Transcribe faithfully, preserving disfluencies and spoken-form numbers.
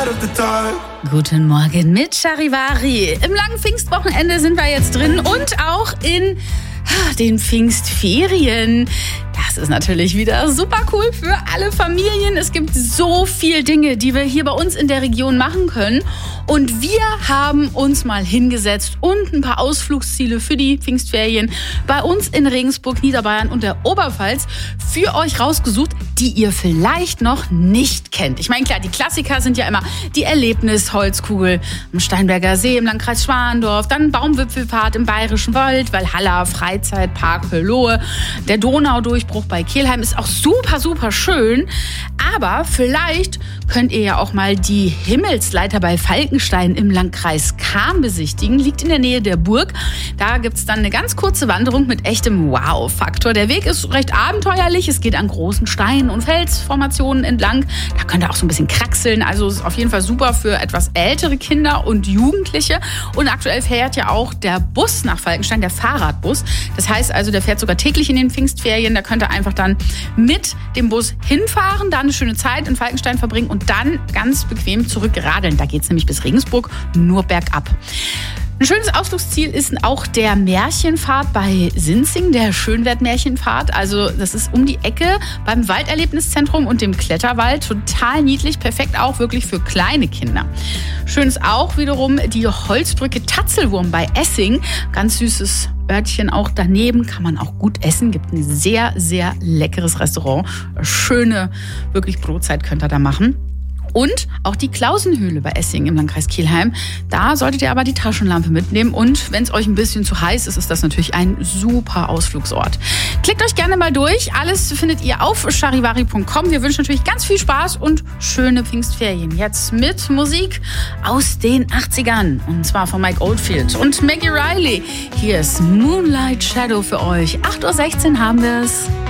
Guten Morgen mit Charivari. Im langen Pfingstwochenende sind wir jetzt drin und auch in den Pfingstferien. Das ist natürlich wieder super cool für alle Familien. Es gibt so viele Dinge, die wir hier bei uns in der Region machen können. Und wir haben uns mal hingesetzt und ein paar Ausflugsziele für die Pfingstferien bei uns in Regensburg, Niederbayern und der Oberpfalz für euch rausgesucht, die ihr vielleicht noch nicht kennt. Ich meine, klar, die Klassiker sind ja immer die Erlebnisholzkugel am Steinberger See im Landkreis Schwandorf, dann Baumwipfelfahrt im Bayerischen Wald, Walhalla, Freizeitpark Hölohe, der Donaudurchbruch bei Kelheim ist auch super, super schön. Aber vielleicht könnt ihr ja auch mal die Himmelsleiter bei Falkenstein im Landkreis Cham besichtigen. Liegt in der Nähe der Burg. Da gibt's dann eine ganz kurze Wanderung mit echtem Wow-Faktor. Der Weg ist recht abenteuerlich. Es geht an großen Steinen und Felsformationen entlang. Da könnt ihr auch so ein bisschen kraxeln. Also ist auf jeden Fall super für etwas ältere Kinder und Jugendliche. Und aktuell fährt ja auch der Bus nach Falkenstein, der Fahrradbus. Das heißt also, der fährt sogar täglich in den Pfingstferien. Da könnt ihr einfach dann mit dem Bus hinfahren, da eine schöne Zeit in Falkenstein verbringen und dann ganz bequem zurückradeln. Da geht's nämlich bis Regensburg nur bergab. Ein schönes Ausflugsziel ist auch der Märchenpfad bei Sinzing, der Schönwert-Märchenpfad. Also das ist um die Ecke beim Walderlebniszentrum und dem Kletterwald. Total niedlich, perfekt auch wirklich für kleine Kinder. Schön ist auch wiederum die Holzbrücke Tatzelwurm bei Essing. Ganz süßes Örtchen auch daneben, kann man auch gut essen. Gibt ein sehr, sehr leckeres Restaurant. Schöne, wirklich Brotzeit könnt ihr da machen. Und auch die Klausenhöhle bei Essing im Landkreis Kelheim. Da solltet ihr aber die Taschenlampe mitnehmen. Und wenn es euch ein bisschen zu heiß ist, ist das natürlich ein super Ausflugsort. Klickt euch gerne mal durch. Alles findet ihr auf charivari punkt com. Wir wünschen natürlich ganz viel Spaß und schöne Pfingstferien. Jetzt mit Musik aus den achtzigern. Und zwar von Mike Oldfield und Maggie Riley. Hier ist Moonlight Shadow für euch. acht Uhr sechzehn haben wir es.